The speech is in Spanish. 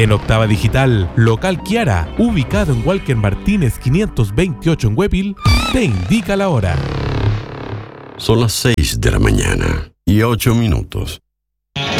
En Octava Digital, Local Kiara, ubicado en Walker Martínez 528 en Huepil, te indica la hora. Son las 6 de la mañana y 8 minutos.